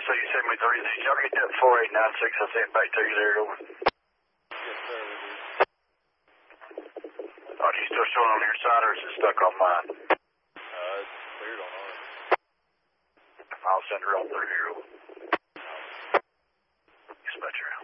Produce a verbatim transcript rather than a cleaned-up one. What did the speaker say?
so you send me three of these. Y'all get that four eight nine six I sent back to you there, over. Yes, sir, we do. Are you still showing on your side, or is it stuck on mine? Uh, it's cleared on ours. I'll send her on through here. Dispatcher.